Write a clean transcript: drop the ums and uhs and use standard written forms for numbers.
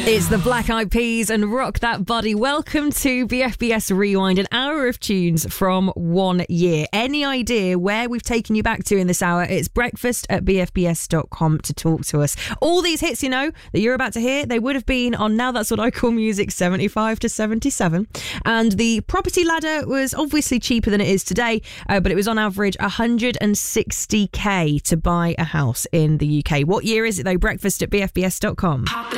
It's the Black Eyed Peas and Rock That Body. Welcome to BFBS Rewind, an hour of tunes from 1 year. Any idea where we've taken you back to in this hour? It's breakfast@bfbs.com to talk to us. All these hits, you know, that you're about to hear, they would have been on Now That's What I Call Music 75 to 77. And the property ladder was obviously cheaper than it is today, but it was on average 160k to buy a house in the UK. What year is it though? Breakfast@bfbs.com.